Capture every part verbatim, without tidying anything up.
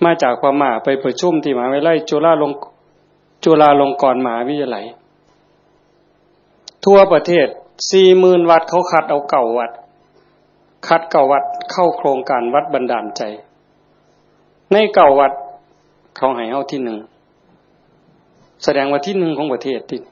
มาจากพม่าไปประชุมที่มหาวิทยาลัยจุฬาลงจุฬาลงกรณ์มหาวิทยาลัยทั่วประเทศ สี่หมื่น วัดเขาคัดเอาเก้าวัดคัดเก้าวัดเข้าโครงการวัดบันดาลใจในเก้าวัดเขาให้เฮาที่หนึ่งแสดงว่าที่หนึ่งของประเทศที่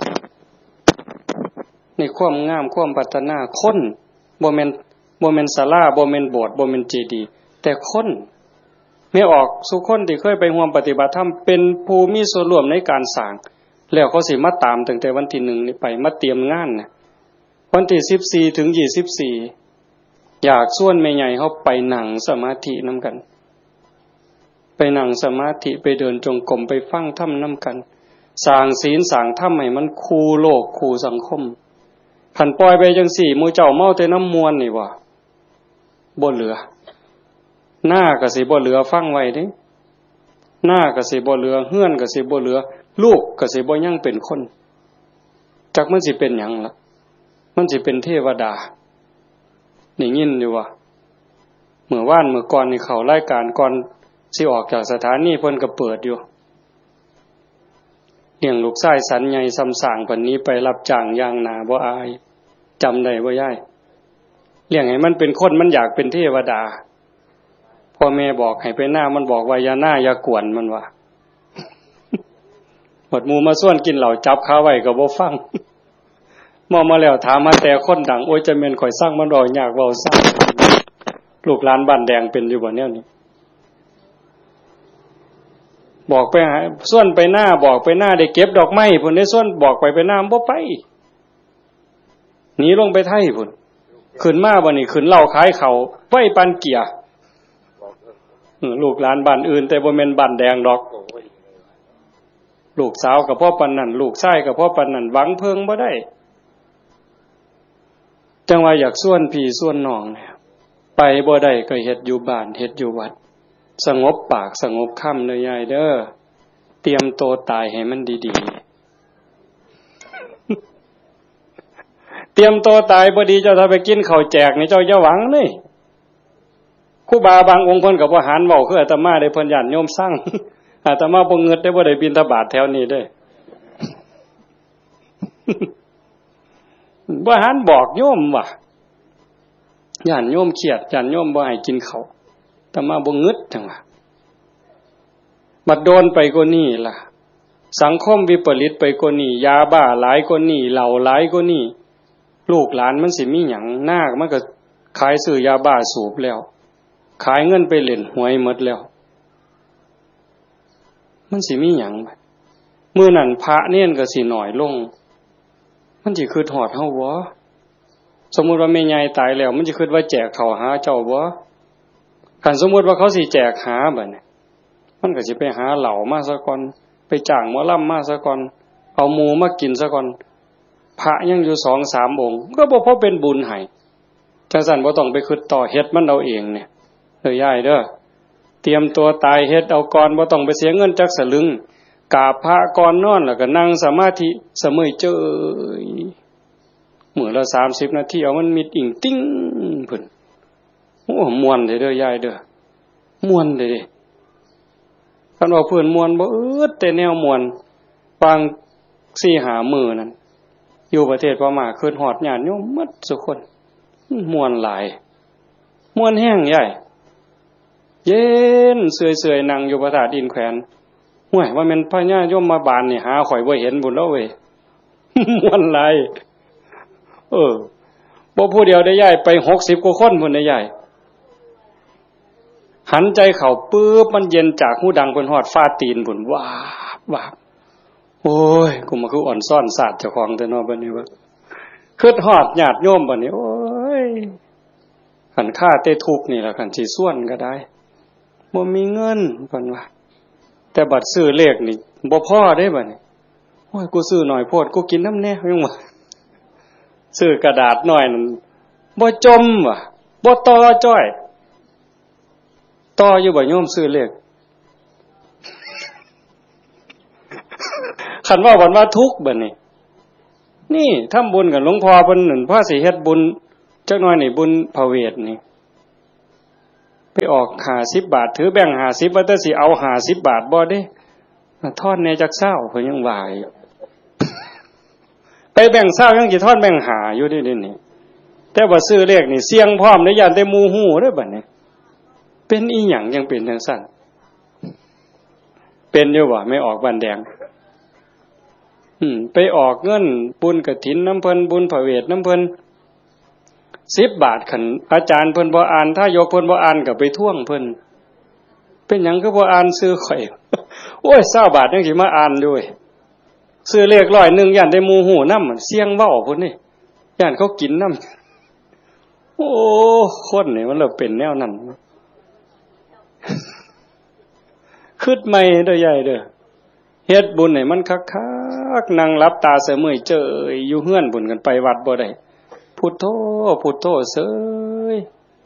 ในความงามความพัฒนาคนบ่แม่นบ่แม่นศาลาบ่แม่นโบสถ์บ่แม่นเจดีย์แต่คนไม่ออกสุคนที่เคยไปร่วมปฏิบัติธรรมเป็นผู้มีส่วนร่วมในการสร้างแล้วเขาสิมาตามตั้งแต่วันที่หนึ่งนี่ไปมาเตรียมงานน่ะวันที่สิบสี่ถึงยี่สิบสี่อยากชวนแม่ใหญ่เฮาไปนั่งสมาธินำกันไปนั่งสมาธิไปเดินจงกรมไปฟังธรรมนำกันสร้างศีลสร้างธรรมให้มันคูโลกคูสังคมคันปล่อยไปจังสี่หมู่เจ้าเมาแต่น้ำมวลนี่ว่าบ่เหลือหน้าก็สิบ่เหลือฟังไว้เด้หน้าก็สิบ่เหลือเฮือนก็สิบ่เหลือลูกก็สิบ่ยังเป็นคนจักมันสิเป็นหยังล่ะมันสิเป็นเทวดานี่ยินอยู่ว่าเมื่อวานเมื่อก่อนนี่เข้ารายการก่อนสิออกจากสถานีเพิ่นก็เปิดอยู่เลี้ยงลูกชายสันใหญ่ซ้ำสร้างปานนี้ไปรับจ้างย่างนาบ่อายจำได้บ่ยายเลี้ยงให้มันเป็นคนมันอยากเป็นเทวดาพ่อแม่บอกให้ไปหน้ามันบอกว่าอย่าหน้าอย่ากวนมันว่าหมดหมู่มาส่วนกินเหล้าจับขาไว้ก็บ่ฟังมอมาแล้วถามมาแต่คนดังโอ้ยจะแม่นข่อยสร้างมันดอกยากเว้าซ่าลูกหลานบ้านแดงเป็นอยู่บ่แนวนี้บอกไปหาส่วนไปหน้าบอกไปหน้าได้เก็บดอกไม้พุ่นได้ส่วนบอกไปไปหน้าบ่ไปหนีลงไปไทยพุ่นขึ้นมาบ่นี่ขึ้นเหล้าขายเขาไว้ปานเกียร์ลูกหลานบ้านอื่นแต่บ่แม่นบ้านแดงดอกลูกสาวก็เพราะปานนั้นลูกชายก็เพราะปานนั้นหวังเพิงบ่ได้จังว่าอยากส่วนพี่ส่วนน้องเนี่ยไปบ่ได้ก็เฮ็ดอยู่บ้านเฮ็ดอยู่วัดสงบปากสงบคำเด้อยายเด้อเตรียมตัวตายให้มันดีๆเตรียมตัวตายบ่ดีเจ้าถ้าไปกินข้าวแจกนี่เจ้าอย่าหวังเลยครูบาบางองค์เพิ่นก็บ่หารเว้าคืออาตมาได้เพิ่นญาติโยมสั่งอาตมาบ่เงิดได้บ่ได้บิณฑบาตแถวนี้เด้อบ่หารบอกโยมว่าญาติโยมเครียดญาติโยมบ่ให้กินข้าวอาตมาบ่งึดจังว่าบัดโดนไปกว่านี้ล่ะสังคมวิปริตไปกว่านี้ยาบ้าหลายกว่านี้เหล้าหลายกว่านี้ลูกหลานมันสิมีหยังนาคมันก็ขายซื้อยาบ้าสูบแล้วขายเงินไปเล่นหวยหมดแล้วมันสิมีหยังบัดมื้อนั้นพระเนรก็สิน้อยลงมันสิคิดฮอดเฮาบ่สมมุติว่าแม่ใหญ่ตายแล้วมันสิคิดว่าแจกข้าวหาเจ้าบ่คันสมมุติว่าเขาสิแจกหาบัดนี้มันก็สิไปหาเหล้ามาซะก่อนไปจ้างหมอลำมาซะก่อนเอาหมูมากินซะก่อนพระยังอยู่ สองสาม องค์ก็บ่พอเป็นบุญให้จังซั่นบ่ต้องไปคิดต่อเฮ็ดมันเอาเองเนี่ยเด้อยายเด้อเตรียมตัวตายเฮ็ดเอาก่อนบ่ต้องไปเสียเงินจักสลึงกราบพระก่อนนอนแล้วก็นั่งสมาธิเสมอเจยมื้อละสามสิบนาทีเอามันมิดอิงติ้งเพิ่นโอ้ม่วนเด้อเด้อยายเด้อม่วนเด้คันว่าเพิ่นม่วนบ่อึดแต่แนวม่วนฟัง สี่ห้า มื้อนั่นอยู่ประเทศพม่าคิดฮอดญาติโยมหมดทุกคนม่วนหลายม่วนแห้งใหญ่เย็นเสื่อยๆนั่งอยู่พระธาตุดินแขวนห้วยว่าแม่นพญายมมาบานนี่หาข่อยบ่เห็นบุญแล้วเว้ยม่วนหลายเออบ่ผู้เดียวได้ย้ายไปหกสิบกว่าคนพุ่นได้ย้ายหันใจเข้าปึ๊บมันเย็นจากหูดังเพิ่นฮอดฟ้าตีนพุ่นวาบวาบโอ้ยกูมาคืออ่อนซ่อนศาสตร์เจ้าของแต่เนาะบัดนี้ว่าคิดฮอดญาติโยมบัดนี้โอ้ยขันค่าเตทุกนี่ล่ะคันสิส่วนก็ได้บ่มีเงินเพิ่นว่าแต่บัดซื้อเลขนี่บ่พอได้บัดนี้โอ้ยกูซื้อน้อยโพดกูกินน้ำแน่ยังว่าซื้อกระดาษน้อยนั่นบ่จมว่ะบ่ต่อจ้อยต่ออยู่บ่โยมซื้อเลขคันว่าวันว่าทุกข์บัดนี้นี่ทำบุญกับหลวงพ่อเพิ่นนั่นพาสิเฮ็ดบุญจักหน่อยนี่บุญพระเวทนี่ไปออกห้าสิบบาทถือแบงค์ห้าสิบว่าแต่สิเอาห้าสิบบาทบ่เด้ทอนแหน่จักเช้าเพิ่นยังว่าอยู่ไปแบ่งเช้ายังสิทอนแบ่งหาอยู่เด้นี่แต่ว่าซื้อเลขนี่เสี่ยงพร้อมได้ย่านแต่หมู่ฮู้เด้อบัดนี้เป็นอีหยังยังเป็นจังซั่นเป็นอยู่บ่ไม่ออกบ้านแดงอืมไปออกเงินบุญกฐินน้ำเพิ่นบุญพระเวทน้ำเพิ่นสิบบาทคันอาจารย์เพิ่นบ่อ่านถ้ายกเพิ่นบ่อ่านก็ไปท่วงเพิ่นเป็นหยังคือบ่อ่านซื้อข่อยโอ้ยยี่สิบบาทจังสิมาอ่านด้วยซื้อเลขร้อยหนึ่งย่านได้หมู่ฮู้นำเสียงเว้าพุ่นนี่ย่านเขากินนำโอ้คนนี่มันเริ่มเป็นแนวนั้นคิดใหม่เด้อใหญ่เด้อเฮ็ดบุญให้มันคักๆนั่งหลับตาเสมอเจออยู่เฮือนบุญกันไปวัดบ่ได้พุทโธพุทโธเสย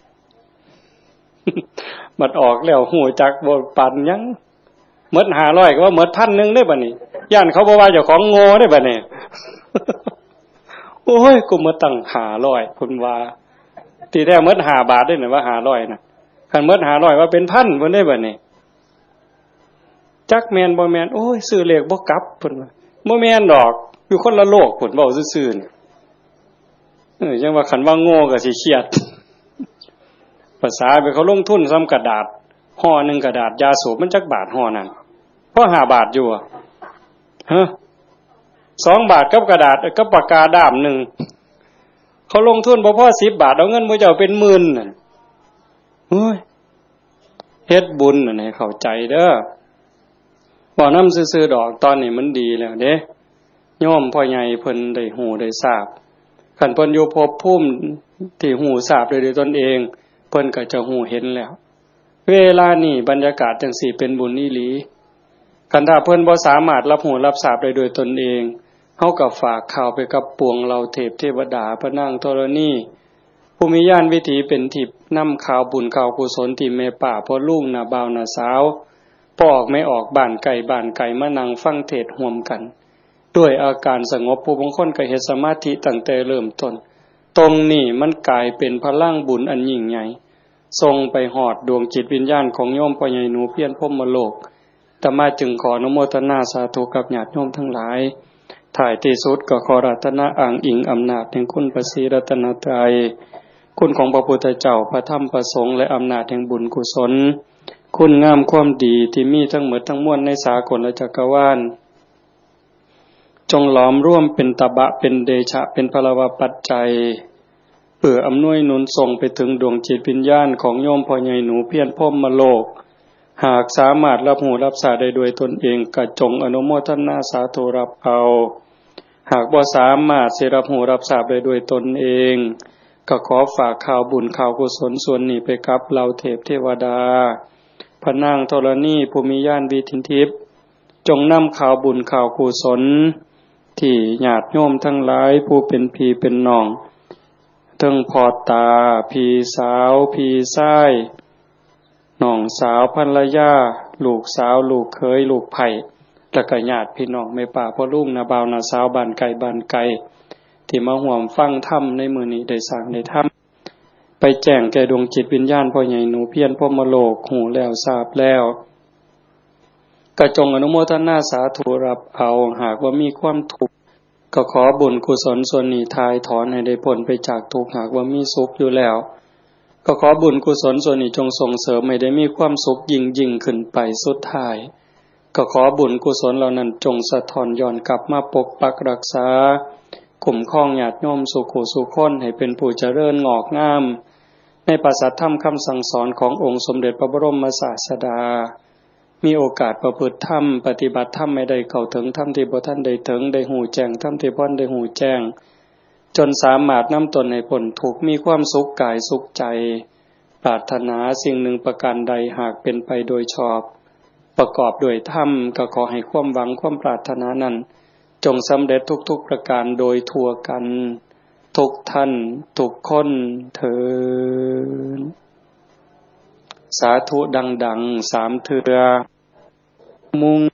บัดออกแล้วหูจักบ่ปานหยังหมดห้าร้อยก็ว่าหมดพันหนึ่งได้บัดนี้ย่านเขาบ่ว่าเจ้าของโง่ได้บัดนี้โอ้ยกูมาตั้งห้าร้อยเพิ่นว่าที่แท้หมดห้าบาทได้น่ะว่าห้าร้อยน่ะคันหมดห้าร้อยว่าเป็นพันเพิ่นได้บัดนี้จักแม่นบ่แม่นโอ้ยซื้อเลขบ่กลับเพิ่นว่าบ่แม่นดอกอยู่คนละโลกเพิ่นเว้าซื่อๆนี่เออจังว่าคันว่าโง่ก็สิเครียดภาษาไปเขาลงทุนซ้ำกระดาษห่อหนึ่งกระดาษยาสูบมันจักบาทห่อนั้นเพราะห้าบาทอยู่อ่ะฮะสองบาทกับกระดาษกับปากกาด้ามหนึ่งเขาลงทุนบ่พอสิบบาทเอาเงินบ่เจ้าเป็นหมื่นน่ะโอ้ยเฮ็ดบุญน่ะให้เข้าใจเด้อบ่นำซื่อๆดอกตอนนี้มันดีแล้วเด้โยมพ่อใหญ่เพิ่นได้ฮู้ได้ทราบคันเพิ่นอยู่ภพภูมิที่ฮู้ทราบด้วยตนเองเพิ่นก็จะฮู้เห็นแล้วเวลานี้บรรยากาศจังซี่เป็นบุญอีหลีคันถ้าเพิ่นบ่สามารถรับรู้รับทราบได้ด้วยตนเองเฮาก็ฝากข่าวไปกับปวงเหล่าเทพเทวดาพระนางธรณีผู้มีญาณวิถีเป็นทิพย์นำข่าวบุญข่าวกุศลที่แม่ป้าพ่อลุงน่ะบ่าวน่ะสาวพ่อออกไม่ออกบ้านไกลบ้านไกลมานั่งฟังเทศน์ร่วมกันด้วยอาการสงบผู้บางคนก็เฮ็ดสมาธิตั้งแต่เริ่มต้นตรงนี้มันกลายเป็นพลังบุญอันยิ่งใหญ่ส่งไปหอดดวงจิตวิญญาณของโยมพ่อใหญ่หนูเพียรพรหมโลกอาตมาจึงขออนุโมทนาสาธุกับญาติโยมทั้งหลายถ่ายที่สุดก็ขอรัตนาอ้างอิงอำนาจแห่งคุณพระศรีรัตนตรัยคุณของพระพุทธเจ้าพระธรรมพระสงฆ์และอำนาจแห่งบุญกุศลคุณงามความดีที่มีทั้งหมดทั้งมวลในสากลและจักรวาลจงหลอมร่วมเป็นตบะเป็นเดชะเป็นพลวปัจจัยเพื่ออำนวยหนุนส่งไปถึงดวงจิตวิญญาณของโยมพ่อใหญ่หนูเพียรพรหมโลกหากสามารถรับหูรับทราบได้ด้วยตนเองก็จงอนุโมทนาสาธุรับเอาหากบ่สามารถสิรับหูรับทราบได้ด้วยตนเองก็ขอฝากข่าวบุญข่าวกุศลส่วนนี้ไปกับเหล่าเทพเทวดาพระนางธรณีผู้มีญาณวิถีทิพย์จงนำข่าวบุญข่าวกุศลที่ญาติโยมทั้งหลายผู้เป็นพี่เป็นน้องทั้งพ่อตาพี่สาวพี่ชายน้องสาวภรรยาลูกสาวลูกเขยลูกไผ่แล้วก็ญาติพี่น้องแม่ป้าพ่อลุงน้าบ่าวน้าสาวบ้านไกลบ้านไกลที่มาร่วมฟังธรรมในมื้อนี้ได้สร้างได้ทำไปแจ้งแก่ดวงจิตวิญญาณพ่อใหญ่หนูเพียรพรหมโลกหูแล้วทราบแล้วก็จงอนุโมทนาสาธุรับเอาหากว่ามีความทุกข์ก็ขอบุญกุศลส่วนนี้ทายถอนให้ได้พ้นไปจากทุกข์หากว่ามีสุขอยู่แล้วก็ขอบุญกุศลส่วนนี้จงส่งเสริมให้ได้มีความสุขยิ่งยิ่งขึ้นไปสุดท้ายก็ขอบุญกุศลเหล่านั้นจงสะท้อนย้อนกลับมาปกปักรักษาคุ้มครองญาติโยมสุขสุขคนให้เป็นผู้เจริญงอกงามในพระสัทธรรมคำสั่งสอนขององค์สมเด็จพระบรมศาสดามีโอกาสประพฤติธรรมปฏิบัติธรรมไม่ได้เข้าถึงธรรมที่บ่ทันได้ถึงได้หูแจ้งธรรมที่บ่ทันได้หูแจ้งจนสามารถนำตนให้พ้นทุกข์มีความสุขกายสุขใจปรารถนาสิ่งหนึ่งประการใดหากเป็นไปโดยชอบประกอบด้วยธรรมก็ขอให้ความหวังความปรารถนานั้นจงสำเร็จทุกๆประการโดยทั่วกันทุกท่านทุกคนเถิดสาธุดังๆสามเทื่อมุง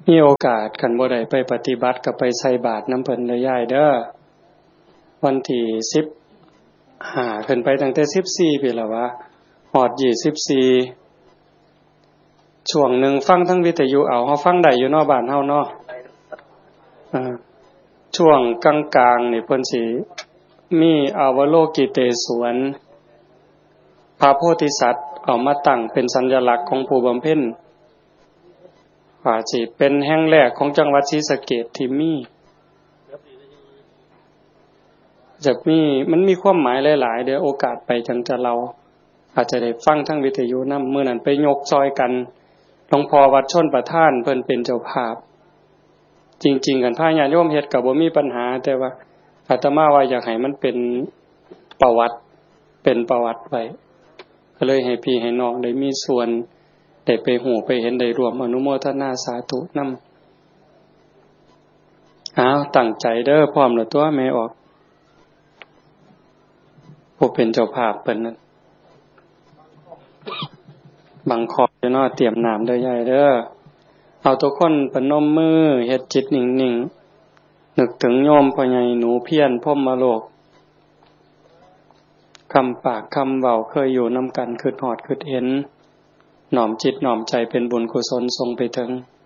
มีโอกาสคันบ่ได้ไปปฏิบัติก็ไปใส่บาตรน้ำเพิ่นเด้อยายเด้อวันที่สิบห้าขึ้นไปตั้งแต่สิบสี่ปีแล้ววะฮอดยี่สิบสี่ช่วงหนึงฟังทั้งวิทยุเอาเฮาฟังได้อยู่เนาะบ้านเฮาเนาะอ่าช่วงกลางๆนี่เพิ่นสิมีอาวโลกิเตศวรพระโพธิสัตว์เอามาตั้งเป็นสัญลักษณ์ของผู้บำเพ็ญว่าสิเป็นแห่งแรกของจังหวัดศรีสะเกษที่มีจะมีมันมีความหมายหลายๆเดี๋ยวโอกาสไปจังจะเราอาจจะได้ฟังทั้งวิทยุนำมื้อนั้นไปยกซอยกันหลวงพ่อวัดชนประทานเพิ่นเป็นเจ้าภาพจริงๆกันพาญาติโยมเฮ็ดก็บ่มีปัญหาแต่ว่าอาตมาว่าอยากให้มันเป็นประวัติเป็นประวัติไว้ก็เลยให้พี่ให้น้องได้มีส่วนได้ไปหูไปเห็นได้ร่วมอนุโมทนาสาธุนำอ้าวตั้งใจเด้อพร้อมแล้วตัวแม่ออกผู้เป็นเจ้าภาพเพิ่นนั้นบังคออยู่เนาะเตรียมน้ำเด้อยายเด้อเอาทุกคนประนมมือเฮ็ดจิตนิ่งๆนึกถึงโยมพ่อใหญ่หนูเพียรพรหมโลกคำปากคำเว้าเคยอยู่นำกันคิดฮอดคิดเห็นน้อมจิตน้อมใจเป็นบุญกุศลทรงไปถึง